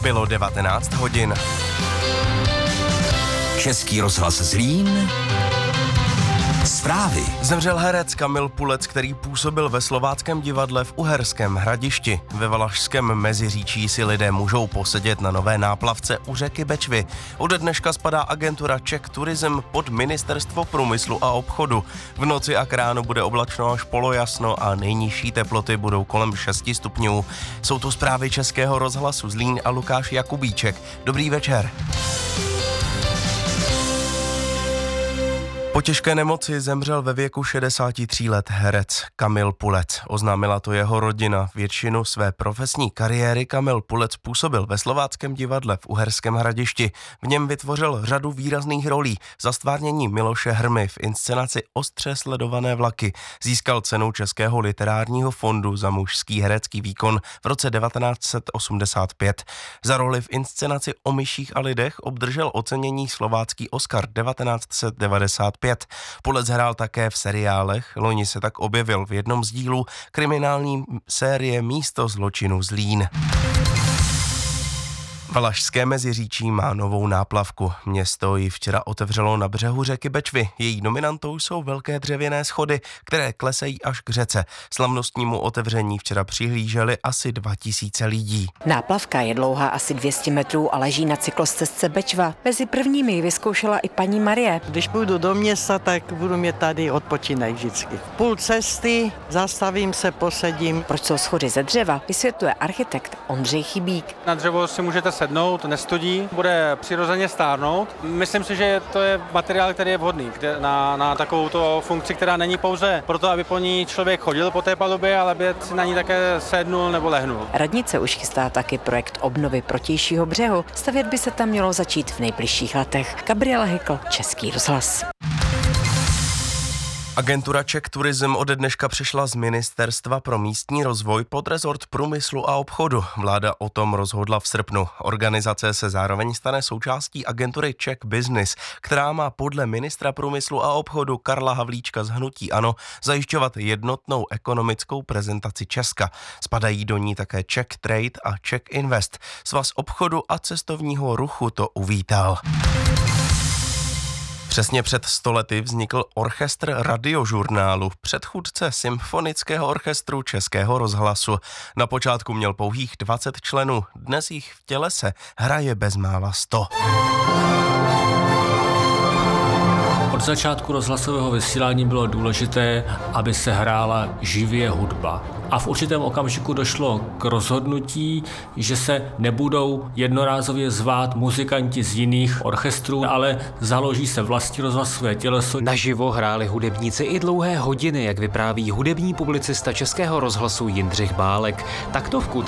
Bylo 19 hodin. Český rozhlas Zlín. Zprávy. Zemřel herec Kamil Pulec, který působil ve Slováckém divadle v Uherském Hradišti. Ve Valašském Meziříčí si lidé můžou posedět na nové náplavce u řeky Bečvy. Ode dneška spadá agentura Czech Tourism pod Ministerstvo průmyslu a obchodu. V noci a k ránu bude oblačno až polojasno a nejnižší teploty budou kolem 6 stupňů. Jsou tu zprávy Českého rozhlasu Zlín a Lukáš Jakubíček. Dobrý večer. Po těžké nemoci zemřel ve věku 63 let herec Kamil Pulec. Oznámila to jeho rodina. Většinu své profesní kariéry Kamil Pulec působil ve Slováckém divadle v Uherském Hradišti. V něm vytvořil řadu výrazných rolí. Za ztvárnění Miloše Hrmy v inscenaci Ostře sledované vlaky získal cenu Českého literárního fondu za mužský herecký výkon v roce 1985. Za roli v inscenaci O myších a lidech obdržel ocenění Slovácký Oscar 1995. Pulec hrál také v seriálech, loni se tak objevil v jednom z dílů kriminální série Místo zločinu Zlín. Valašské Meziříčí má novou náplavku. Město ji včera otevřelo na břehu řeky Bečvy. Její dominantou jsou velké dřevěné schody, které klesají až k řece. Slavnostnímu otevření včera přihlíželi asi 2000 lidí. Náplavka je dlouhá asi 200 metrů a leží na cyklostezce Bečva. Mezi prvními ji vyzkoušela i paní Marie. Když půjdu do města, tak budu mít tady odpočinek vždycky. Půl cesty, zastavím se, posedím. Proč jsou schody ze dřeva, vysvětluje architekt Ondřej Chybík. Na dřevo si můžete sednout, nestudí, bude přirozeně stárnout. Myslím si, že to je materiál, který je vhodný na takovouto funkci, která není pouze proto, aby po ní člověk chodil po té palubě, ale aby si na ní také sednul nebo lehnul. Radnice už chystá taky projekt obnovy protějšího břehu. Stavět by se tam mělo začít v nejbližších letech. Gabriela Hykl, Český rozhlas. Agentura Czech Tourism ode dneška přešla z Ministerstva pro místní rozvoj pod rezort průmyslu a obchodu. Vláda o tom rozhodla v srpnu. Organizace se zároveň stane součástí agentury Czech Business, která má podle ministra průmyslu a obchodu Karla Havlíčka z hnutí ANO zajišťovat jednotnou ekonomickou prezentaci Česka. Spadají do ní také Czech Trade a Czech Invest. Svaz obchodu a cestovního ruchu to uvítal. Přesně před 100 lety vznikl orchestr radiožurnálu, předchůdce symfonického orchestru Českého rozhlasu. Na počátku měl pouhých 20 členů, dnes jich v tělese hraje bezmála 100. Od začátku rozhlasového vysílání bylo důležité, aby se hrála živě hudba. A v určitém okamžiku došlo k rozhodnutí, že se nebudou jednorázově zvát muzikanti z jiných orchestrů, ale založí se vlastní rozhlasové těleso. Naživo hráli hudebníci i dlouhé hodiny, jak vypráví hudební publicista Českého rozhlasu Jindřich Bálek. Taktovku